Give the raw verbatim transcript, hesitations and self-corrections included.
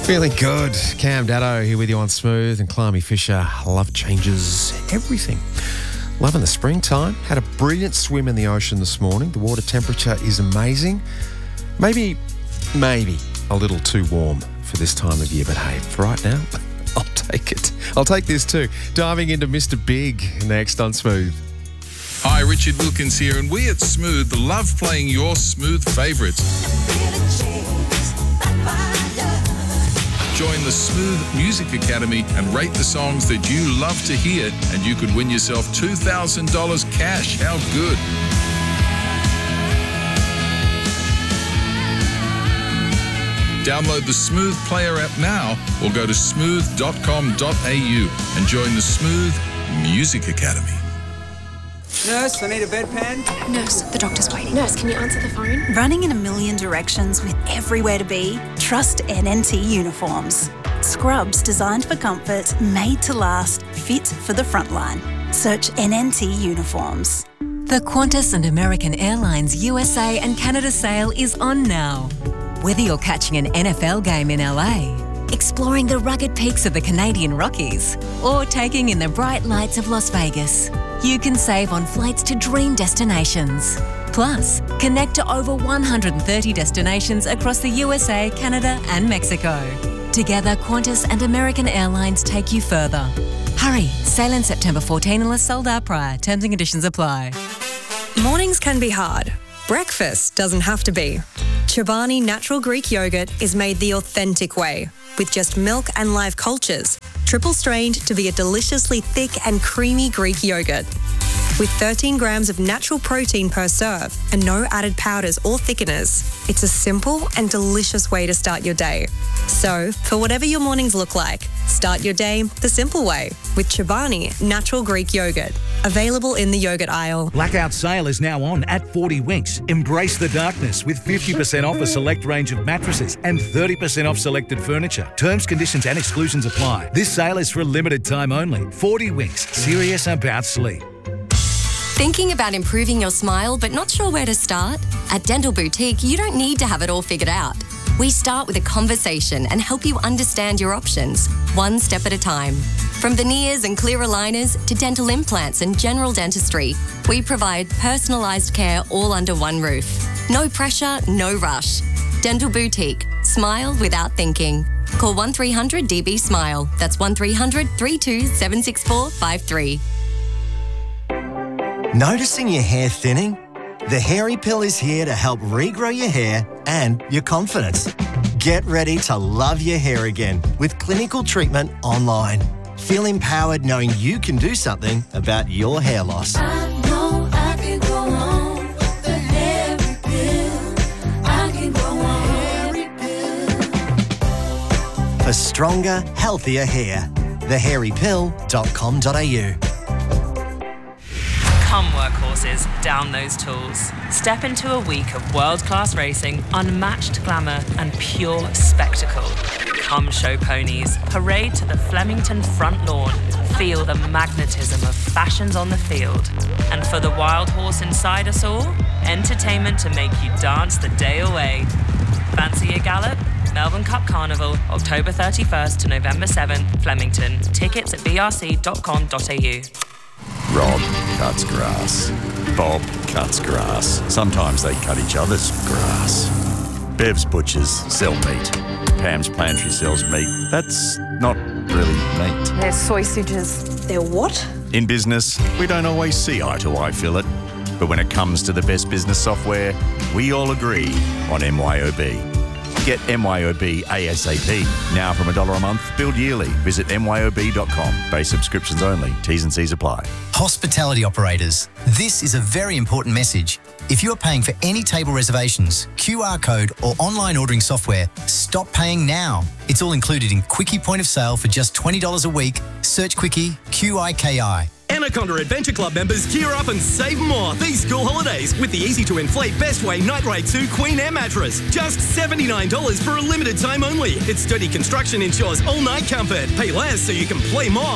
Feeling good. Cam Daddo here with you on Smooth, and Climby Fisher. Love changes everything. Loving the springtime. Had a brilliant swim in the ocean this morning. The water temperature is amazing. Maybe, maybe a little too warm for this time of year, but hey, for right now, I'll take it. I'll take this too. Diving into Mister Big next on Smooth. Hi, Richard Wilkins here, and we at Smooth love playing your Smooth favourites. Join the Smooth Music Academy and rate the songs that you love to hear, and you could win yourself two thousand dollars cash. How good? Download the Smooth Player app now or go to smooth dot com dot a u and join the Smooth Music Academy. Nurse, I need a bedpan. Nurse, the doctor's waiting. Nurse, can you answer the phone? Running in a million directions with everywhere to be? Trust N N T Uniforms. Scrubs designed for comfort, made to last, fit for the front line. Search N N T Uniforms. The Qantas and American Airlines U S A and Canada sale is on now. Whether you're catching an N F L game in L A, exploring the rugged peaks of the Canadian Rockies, or taking in the bright lights of Las Vegas, you can save on flights to dream destinations. Plus, connect to over one hundred thirty destinations across the U S A, Canada and Mexico. Together, Qantas and American Airlines take you further. Hurry, sail in September fourteenth unless sold out prior. Terms and conditions apply. Mornings can be hard. Breakfast doesn't have to be. Chobani Natural Greek Yogurt is made the authentic way, with just milk and live cultures, triple strained to be a deliciously thick and creamy Greek yogurt. With thirteen grams of natural protein per serve and no added powders or thickeners, it's a simple and delicious way to start your day. So, for whatever your mornings look like, start your day the simple way with Chobani Natural Greek Yogurt. Available in the yogurt aisle. Blackout sale is now on at forty Winks. Embrace the darkness with fifty percent off a select range of mattresses and thirty percent off selected furniture. Terms, conditions and exclusions apply. This sale is for a limited time only. forty Winks. Serious about sleep. Thinking about improving your smile but not sure where to start? At Dental Boutique, you don't need to have it all figured out. We start with a conversation and help you understand your options, one step at a time. From veneers and clear aligners to dental implants and general dentistry, we provide personalised care all under one roof. No pressure, no rush. Dental Boutique. Smile without thinking. Call one three hundred D B SMILE. That's one three hundred, three two, seven six four, five three. Noticing your hair thinning? The Hairy Pill is here to help regrow your hair and your confidence. Get ready to love your hair again with clinical treatment online. Feel empowered knowing you can do something about your hair loss. I know I can go on with the Hairy Pill. I can go on Hairy Pill. For stronger, healthier hair. the hairy pill dot com dot a u. Come workhorses, down those tools. Step into a week of world-class racing, unmatched glamour and pure spectacle. Come show ponies, parade to the Flemington front lawn, feel the magnetism of fashions on the field. And for the wild horse inside us all, entertainment to make you dance the day away. Fancy a gallop? Melbourne Cup Carnival, October thirty-first to November seventh, Flemington. Tickets at b r c dot com dot a u. Rob cuts grass. Bob cuts grass. Sometimes they cut each other's grass. Bev's butchers sell meat. Pam's pantry sells meat. That's not really meat. They're sausages. They're what? In business, we don't always see eye to eye, Philip. But when it comes to the best business software, we all agree on M Y O B. Get M Y O B ASAP. Now from a dollar a month, billed yearly. Visit M Y O B dot com. Base subscriptions only. T's and C's apply. Hospitality operators, this is a very important message. If you are paying for any table reservations, Q R code or online ordering software, stop paying now. It's all included in Quickie Point of Sale for just twenty dollars a week. Search Quickie, Q I K I. Anaconda Adventure Club members gear up and save more these school holidays with the easy-to-inflate Best Way Night Grade two Queen Air mattress. Just seventy-nine dollars for a limited time only. Its sturdy construction ensures all-night comfort. Pay less so you can play more.